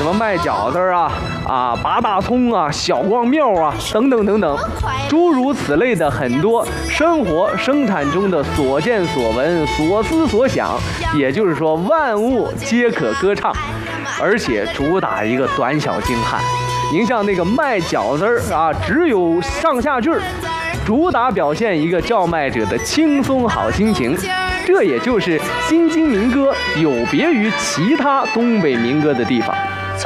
么卖饺子拔大葱小光庙等等等等，诸如此类的很多生活生产中的所见所闻、所思所想，也就是说万物皆可歌唱，而且主打一个短小精悍。您像那个卖饺子只有上下句儿，主打表现一个叫卖者的轻松好心情。这也就是新津民歌有别于其他东北民歌的地方。